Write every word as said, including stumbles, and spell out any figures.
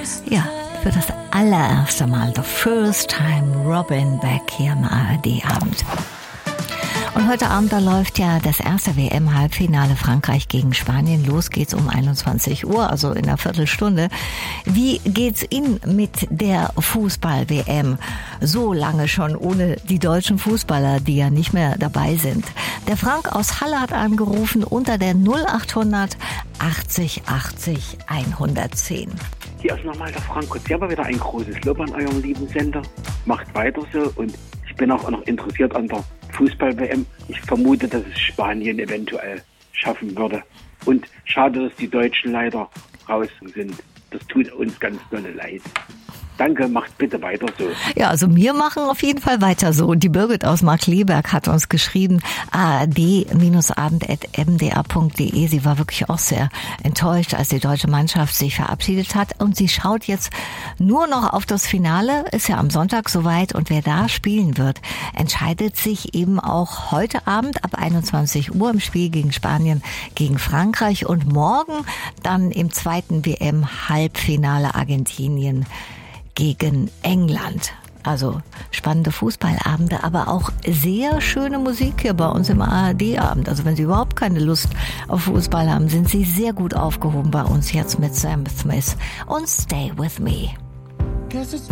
Ja, für das allererste Mal, the first time Robin Beck hier im A R D-Abend. Und heute Abend, da läuft ja das erste W M-Halbfinale Frankreich gegen Spanien. Los geht's um einundzwanzig Uhr, also in einer Viertelstunde. Wie geht's Ihnen mit der Fußball-W M? So lange schon ohne die deutschen Fußballer, die ja nicht mehr dabei sind. Der Frank aus Halle hat angerufen unter der null achthundert achtzig achtzig hundertzehn. Hier ist nochmal der Frank Kutz. Ja, aber wieder ein großes Lob an eurem lieben Sender. Macht weiter so und ich bin auch noch interessiert an der Fußball-W M. Ich vermute, dass es Spanien eventuell schaffen würde. Und schade, dass die Deutschen leider raus sind. Das tut uns ganz dolle leid. Danke, macht bitte weiter so. Ja, also wir machen auf jeden Fall weiter so. Und die Birgit aus Markkleeberg hat uns geschrieben, a r d abend at m d a punkt d e. Sie war wirklich auch sehr enttäuscht, als die deutsche Mannschaft sich verabschiedet hat. Und sie schaut jetzt nur noch auf das Finale. Ist ja am Sonntag soweit. Und wer da spielen wird, entscheidet sich eben auch heute Abend ab einundzwanzig Uhr im Spiel gegen Spanien, gegen Frankreich. Und morgen dann im zweiten W M-Halbfinale Argentinien gegen England. Also spannende Fußballabende, aber auch sehr schöne Musik hier bei uns im A R D-Abend. Also wenn Sie überhaupt keine Lust auf Fußball haben, sind Sie sehr gut aufgehoben bei uns jetzt mit Sam Smith und Stay With Me.